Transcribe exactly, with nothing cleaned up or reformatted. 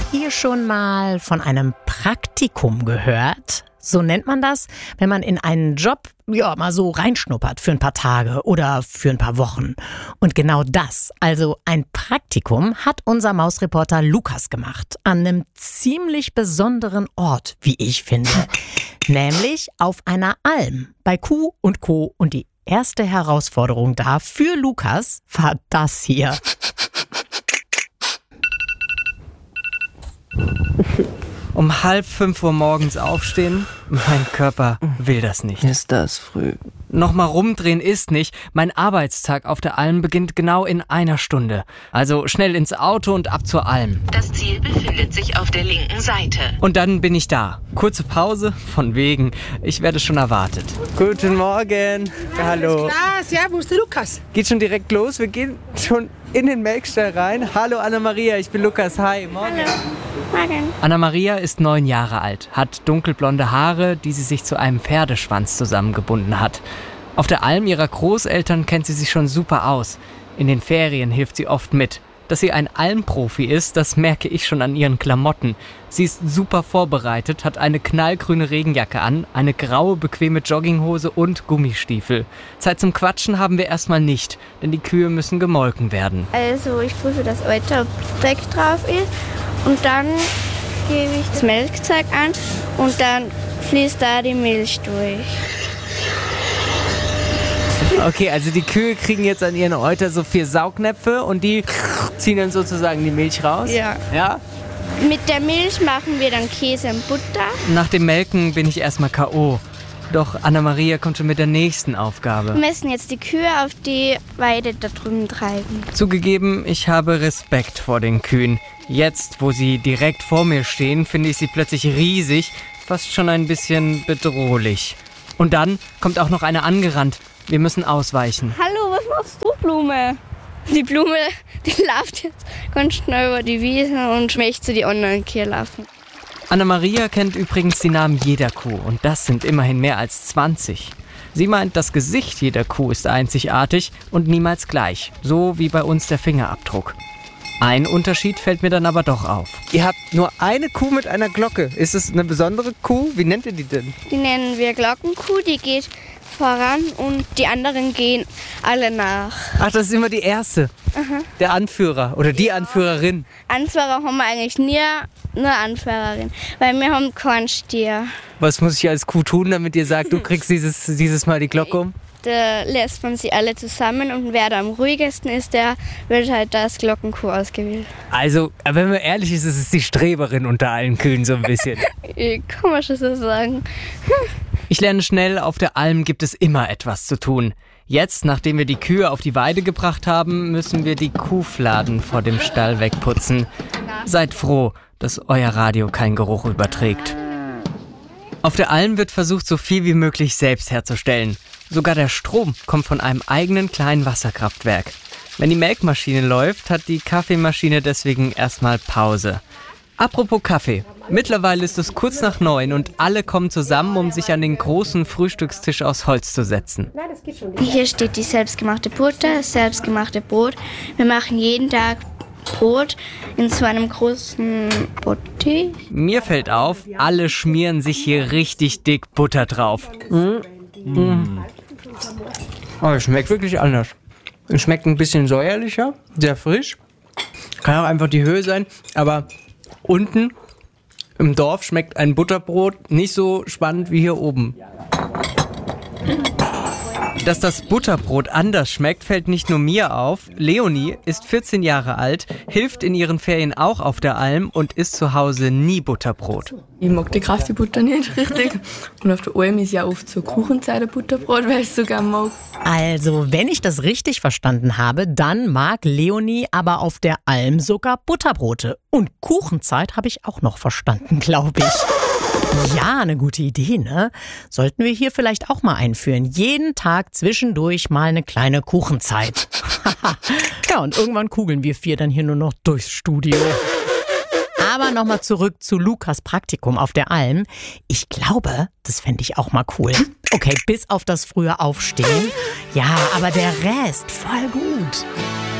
ihr schon mal von einem Praktikum gehört? So nennt man das, wenn man in einen Job ja mal so reinschnuppert für ein paar Tage oder für ein paar Wochen. Und genau das, also ein Praktikum, hat unser Mausreporter Lukas gemacht. An einem ziemlich besonderen Ort, wie ich finde. Nämlich auf einer Alm bei Kuh und Co. Und die erste Herausforderung da für Lukas war das hier. Um halb fünf Uhr morgens aufstehen? Mein Körper will das nicht. Ist das früh? Nochmal rumdrehen ist nicht. Mein Arbeitstag auf der Alm beginnt genau in einer Stunde. Also schnell ins Auto und ab zur Alm. Das Ziel befindet sich auf der linken Seite. Und dann bin ich da. Kurze Pause, von wegen. Ich werde schon erwartet. Guten Morgen. Ja, hallo. Klar, servus, der Lukas. Geht schon direkt los. Wir gehen schon in den Melkstall rein. Hallo Anna-Maria, ich bin Lukas. Hi, morgen. Hallo. Morgen. Anna-Maria ist neun Jahre alt, hat dunkelblonde Haare, die sie sich zu einem Pferdeschwanz zusammengebunden hat. Auf der Alm ihrer Großeltern kennt sie sich schon super aus. In den Ferien hilft sie oft mit. Dass sie ein Almprofi ist, das merke ich schon an ihren Klamotten. Sie ist super vorbereitet, hat eine knallgrüne Regenjacke an, eine graue, bequeme Jogginghose und Gummistiefel. Zeit zum Quatschen haben wir erstmal nicht, denn die Kühe müssen gemolken werden. Also ich prüfe, dass Euter Dreck drauf ist und dann gebe ich das Melkzeug an und dann fließt da die Milch durch. Okay, also die Kühe kriegen jetzt an ihren Euter so vier Saugnäpfe und die ziehen dann sozusagen die Milch raus? Ja. Ja? Mit der Milch machen wir dann Käse und Butter. Nach dem Melken bin ich erstmal K O Doch Anna-Maria kommt schon mit der nächsten Aufgabe. Wir müssen jetzt die Kühe auf die Weide da drüben treiben. Zugegeben, ich habe Respekt vor den Kühen. Jetzt, wo sie direkt vor mir stehen, finde ich sie plötzlich riesig, fast schon ein bisschen bedrohlich. Und dann kommt auch noch eine angerannt. Wir müssen ausweichen. Hallo, was machst du, Blume? Die Blume, die läuft jetzt ganz schnell über die Wiese und möchte zu die anderen Kühe laufen. Anna-Maria kennt übrigens die Namen jeder Kuh und das sind immerhin mehr als zwanzig. Sie meint, das Gesicht jeder Kuh ist einzigartig und niemals gleich, so wie bei uns der Fingerabdruck. Ein Unterschied fällt mir dann aber doch auf. Ihr habt nur eine Kuh mit einer Glocke. Ist es eine besondere Kuh? Wie nennt ihr die denn? Die nennen wir Glockenkuh, die geht voran und die anderen gehen alle nach. Ach, das ist immer die erste. Aha. Der Anführer oder die Anführerin. Anführer haben wir eigentlich nie, nur Anführerin, weil wir haben keinen Stier. Was muss ich als Kuh tun, damit ihr sagt, du kriegst dieses, dieses Mal die Glocke um? Da lässt man sie alle zusammen und wer da am ruhigsten ist, der wird halt als Glockenkuh ausgewählt. Also, wenn man ehrlich ist, ist es die Streberin unter allen Kühen so ein bisschen. Kann man schon so sagen. Ich lerne schnell, auf der Alm gibt es immer etwas zu tun. Jetzt, nachdem wir die Kühe auf die Weide gebracht haben, müssen wir die Kuhfladen vor dem Stall wegputzen. Seid froh, dass euer Radio keinen Geruch überträgt. Auf der Alm wird versucht, so viel wie möglich selbst herzustellen. Sogar der Strom kommt von einem eigenen kleinen Wasserkraftwerk. Wenn die Melkmaschine läuft, hat die Kaffeemaschine deswegen erstmal Pause. Apropos Kaffee. Mittlerweile ist es kurz nach neun und alle kommen zusammen, um sich an den großen Frühstückstisch aus Holz zu setzen. Hier steht die selbstgemachte Butter, das selbstgemachte Brot. Wir machen jeden Tag Brot in so einem großen Bottich. Mir fällt auf, alle schmieren sich hier richtig dick Butter drauf. Mm. Mm. Aber es schmeckt wirklich anders. Es schmeckt ein bisschen säuerlicher, sehr frisch. Kann auch einfach die Höhe sein, aber unten im Dorf schmeckt ein Butterbrot nicht so spannend wie hier oben. Dass das Butterbrot anders schmeckt, fällt nicht nur mir auf. Leonie ist vierzehn Jahre alt, hilft in ihren Ferien auch auf der Alm und isst zu Hause nie Butterbrot. Ich mag die Kraftbutter nicht richtig. Und auf der Alm ist ja oft so Kuchenzeit Butterbrot, weil ich es so gerne mag. Also, wenn ich das richtig verstanden habe, dann mag Leonie aber auf der Alm sogar Butterbrote. Und Kuchenzeit habe ich auch noch verstanden, glaube ich. Ja, eine gute Idee, ne? Sollten wir hier vielleicht auch mal einführen. Jeden Tag zwischendurch mal eine kleine Kuchenzeit. Ja, und irgendwann kugeln wir vier dann hier nur noch durchs Studio. Aber nochmal zurück zu Lukas Praktikum auf der Alm. Ich glaube, das fände ich auch mal cool. Okay, bis auf das frühe Aufstehen. Ja, aber der Rest voll gut.